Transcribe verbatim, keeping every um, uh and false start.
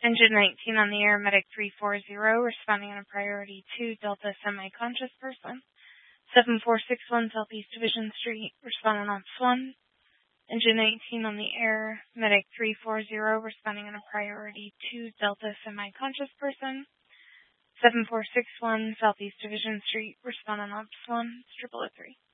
Engine nineteen on the air, Medic three four zero, responding on a priority to Delta semi-conscious person. seven four six one Southeast Division Street, responding on Swan. Engine nineteen on the air, Medic three four zero, responding on a priority to Delta semi-conscious person. seven four six one Southeast Division Street, responding on Swan, triple oh three.